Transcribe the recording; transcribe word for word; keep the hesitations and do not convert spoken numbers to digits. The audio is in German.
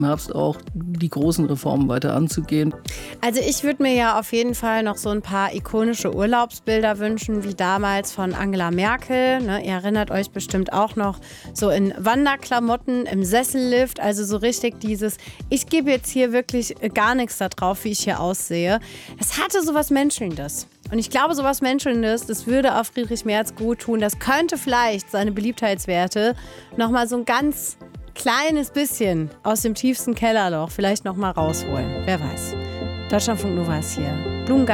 Herbst auch die großen Reformen weiter anzugehen. Also ich würde mir ja auf jeden Fall noch so ein paar ikonische Urlaubsbilder wünschen, wie damals von Angela Merkel. Ne, ihr erinnert euch bestimmt auch noch, so in Wanderklamotten im Sessellift. Also so richtig dieses, ich gebe jetzt hier wirklich gar nichts da drauf, wie ich hier aussehe. Es hatte sowas Menschelndes. Und ich glaube, sowas Menschelndes, das würde auch Friedrich Merz gut tun. Das könnte vielleicht seine Beliebtheitswerte nochmal so ein ganz kleines bisschen aus dem tiefsten Kellerloch vielleicht nochmal rausholen. Wer weiß. Deutschlandfunk Nova ist hier. Blumengarten.